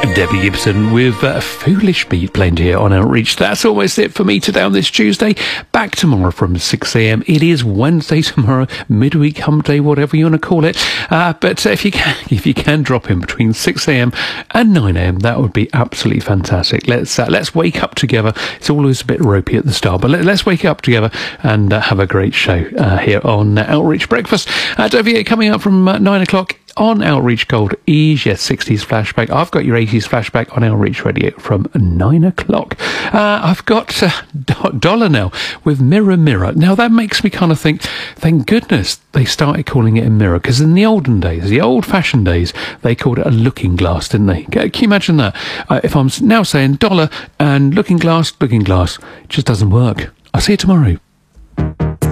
Debbie Gibson with Foolish Beat playing here on Outreach. That's almost it for me today on this Tuesday. Back tomorrow from 6 a.m. It is Wednesday tomorrow, midweek, hump day, whatever you want to call it. But if you can drop in between 6 a.m. and 9 a.m., that would be absolutely fantastic. Let's wake up together. It's always a bit ropey at the start, but let's wake up together and have a great show here on Outreach Breakfast. Don't forget, coming up from 9 o'clock on Outreach Gold is your 60s flashback. I've got your 80s flashback on Outreach Radio from 9 o'clock. I've got Dollar now with Mirror Mirror. Now that makes me kind of think, thank goodness they started calling it a mirror, because in the olden days, the old-fashioned days, they called it a looking glass, didn't they? Can you imagine that? If I'm now saying dollar and looking glass, it just doesn't work. I'll see you tomorrow.